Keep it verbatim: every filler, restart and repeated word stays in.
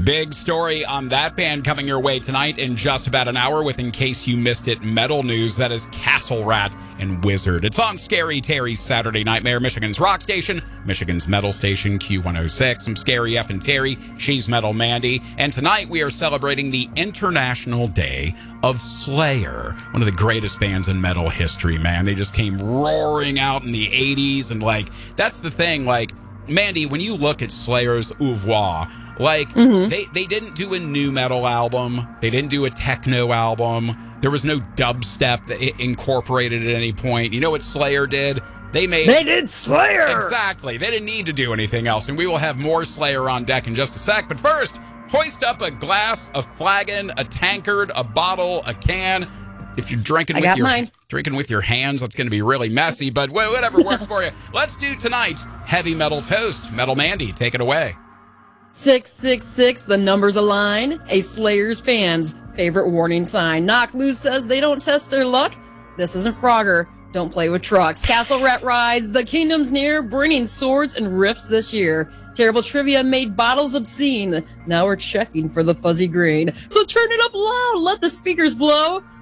Big story on that band coming your way tonight in just about an hour with In Case You Missed It metal news. That is Castle Rat and Wizard. It's on Scary Terry's Saturday Nightmare, Michigan's rock station, Michigan's metal station, Q one oh six. I'm Scary F and Terry. She's Metal Mandy. And tonight we are celebrating the International Day of Slayer, one of the greatest bands in metal history, man. They just came roaring out in the eighties. And, like, that's the thing. Like, Mandy, when you look at Slayer's oeuvre, like, mm-hmm. they, they didn't do a new metal album. They didn't do a techno album. There was no dubstep that incorporated at any point. You know what Slayer did? They made... They did Slayer! Exactly. They didn't need to do anything else. And we will have more Slayer on deck in just a sec. But first, hoist up a glass, a flagon, a tankard, a bottle, a can. If you're drinking I with got your mine. drinking with your hands, that's going to be really messy. But whatever works for you. Let's do tonight's heavy metal toast. Metal Mandy, take it away. six six six, the numbers align. A Slayer's fan's favorite warning sign. Knock Loose says they don't test their luck. This isn't Frogger. Don't play with trucks. Castle Rat rides. The kingdom's near, bringing swords and riffs this year. Terrible Trivia made bottles obscene. Now we're checking for the fuzzy green. So turn it up loud. Let the speakers blow.